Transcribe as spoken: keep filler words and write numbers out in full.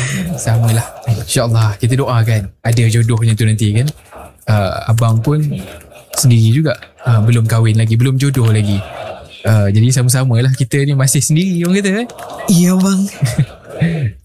Sama lah. InsyaAllah kita doakan ada jodohnya tu nanti kan. uh, Abang pun sendiri juga, uh, belum kahwin lagi, belum jodoh lagi. uh, Jadi sama-sama lah kita ni masih sendiri orang kata kan. Iya bang.